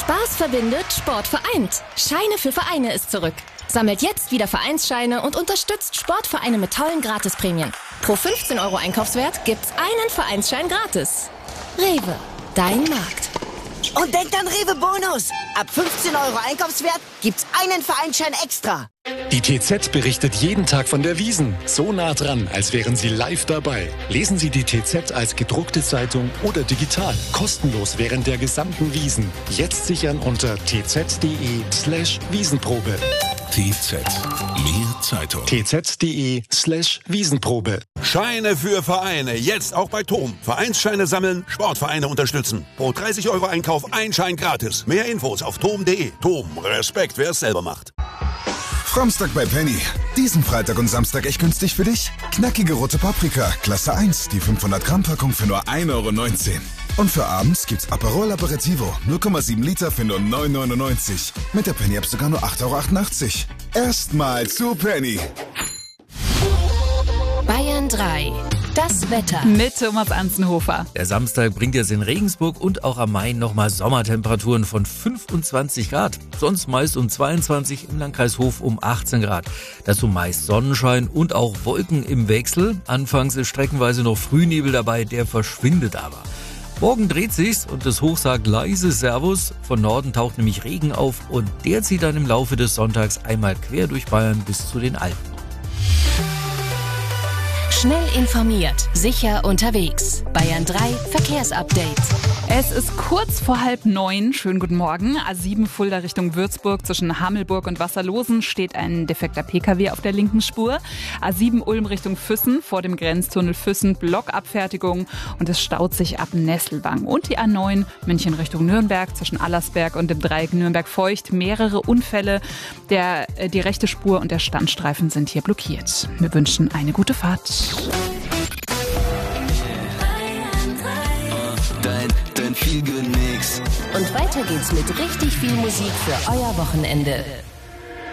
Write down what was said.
Spaß verbindet, Sport vereint. Scheine für Vereine ist zurück. Sammelt jetzt wieder Vereinsscheine und unterstützt Sportvereine mit tollen Gratisprämien. Pro 15 € Einkaufswert gibt's einen Vereinsschein gratis. Rewe, dein Markt. Und denkt an Rewe Bonus. Ab 15 € Einkaufswert gibt's einen Vereinsschein extra. Die TZ berichtet jeden Tag von der Wiesn. So nah dran, als wären Sie live dabei. Lesen Sie die TZ als gedruckte Zeitung oder digital. Kostenlos während der gesamten Wiesn. Jetzt sichern unter tz.de/Wiesenprobe. TZ. Mehr Zeitung. tz.de/Wiesenprobe. Scheine für Vereine. Jetzt auch bei TOM. Vereinsscheine sammeln, Sportvereine unterstützen. Pro 30 € Einkauf ein Schein gratis. Mehr Infos auf tom.de. TOM. Respekt, wer es selber macht. Samstag bei Penny. Diesen Freitag und Samstag echt günstig für dich. Knackige rote Paprika, Klasse 1, die 500 Gramm Packung für nur 1,19 €. Und für abends gibt's Aperol Aperitivo, 0,7 Liter für nur 9,99 €. Mit der Penny-App sogar nur 8,88 €. Erstmal zu Penny. Bayern 3. Das Wetter. Mit Thomas Anzenhofer. Der Samstag bringt jetzt in Regensburg und auch am Main nochmal Sommertemperaturen von 25 Grad. Sonst meist um 22, im Landkreis Hof um 18 Grad. Dazu meist Sonnenschein und auch Wolken im Wechsel. Anfangs ist streckenweise noch Frühnebel dabei, der verschwindet aber. Morgen dreht sich's und das Hoch sagt leise Servus. Von Norden taucht nämlich Regen auf und der zieht dann im Laufe des Sonntags einmal quer durch Bayern bis zu den Alpen. Schnell informiert, sicher unterwegs. Bayern 3 Verkehrsupdate. Es ist kurz vor 8:30. Schönen guten Morgen. A7 Fulda Richtung Würzburg. Zwischen Hamelburg und Wasserlosen steht ein defekter PKW auf der linken Spur. A7 Ulm Richtung Füssen. Vor dem Grenztunnel Füssen Blockabfertigung. Und es staut sich ab Nesselwang. Und die A9 München Richtung Nürnberg. Zwischen Allersberg und dem Dreieck Nürnberg-Feucht. Mehrere Unfälle. Die rechte Spur und der Standstreifen sind hier blockiert. Wir wünschen eine gute Fahrt. Dein Feelgood-Mix. Und weiter geht's mit richtig viel Musik für euer Wochenende.